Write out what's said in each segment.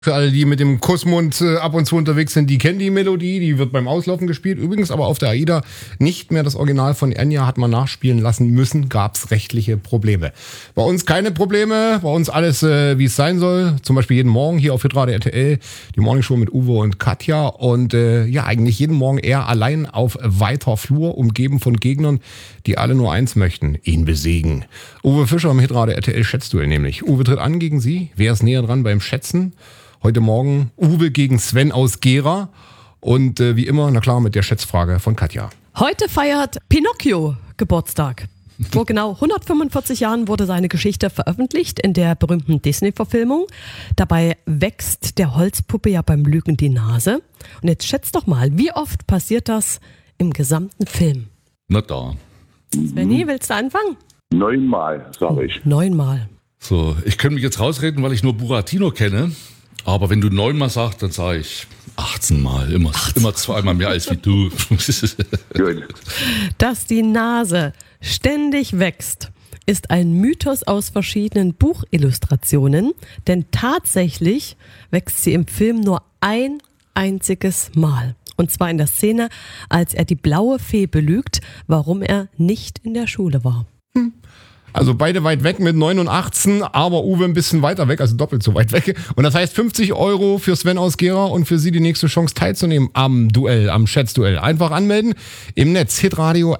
Für alle, die mit dem Kussmund ab und zu unterwegs sind, die kennen die Melodie, die wird beim Auslaufen gespielt. Übrigens aber auf der AIDA nicht mehr das Original von Enya, hat man nachspielen lassen müssen, gab es rechtliche Probleme. Bei uns keine Probleme, bei uns alles wie es sein soll. Zum Beispiel jeden Morgen hier auf Hitradio RTL, die Morningshow mit Uwe und Katja. Und eigentlich jeden Morgen eher allein auf weiter Flur, umgeben von Gegnern, die alle nur eins möchten, ihn besiegen. Uwe Fischer im Hitradio RTL Schätzduell nämlich. Uwe tritt an gegen Sie, wer ist näher dran beim Schätzen? Heute Morgen Uwe gegen Sven aus Gera und wie immer, na klar, mit der Schätzfrage von Katja. Heute feiert Pinocchio Geburtstag. Vor genau 145 Jahren wurde seine Geschichte veröffentlicht in der berühmten Disney-Verfilmung. Dabei wächst der Holzpuppe ja beim Lügen die Nase. Und jetzt schätzt doch mal, wie oft passiert das im gesamten Film? Na da. Svenny, willst du anfangen? 9-mal, sage ich. 9-mal. So, ich könnte mich jetzt rausreden, weil ich nur Buratino kenne. Aber wenn du 9-mal sagst, dann sage ich 18-mal. Immer 2-mal mehr als wie du. Gut. Dass die Nase ständig wächst, ist ein Mythos aus verschiedenen Buchillustrationen. Denn tatsächlich wächst sie im Film nur ein einziges Mal. Und zwar in der Szene, als er die blaue Fee belügt, warum er nicht in der Schule war. Also beide weit weg mit 9 und 18, aber Uwe ein bisschen weiter weg, also doppelt so weit weg. Und das heißt 50 € für Sven aus Gera und für Sie die nächste Chance teilzunehmen am Duell, am Schätzduell. Einfach anmelden im Netz hitradio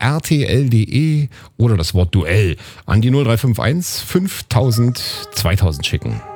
rtl.de oder das Wort Duell an die 0351 5000 2000 schicken.